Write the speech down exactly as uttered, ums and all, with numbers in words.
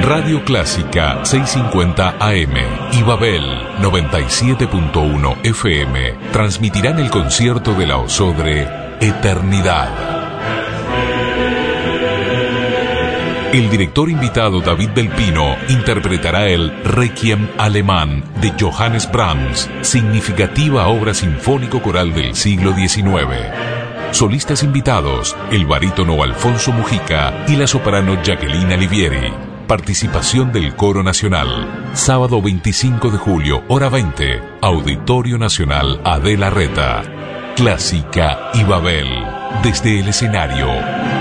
Radio Clásica seiscientos cincuenta A M y Babel noventa y siete punto uno F M transmitirán el concierto de la Osodre Eternidad. El director invitado David del Pino interpretará el Requiem alemán de Johannes Brahms, significativa obra sinfónico-coral del siglo diecinueve. Solistas invitados, el barítono Alfonso Mujica y la soprano Jacqueline Alivieri. Participación del Coro Nacional. Sábado veinticinco de julio, hora veinte, Auditorio Nacional Adela Reta. Clásica y Babel, desde el escenario.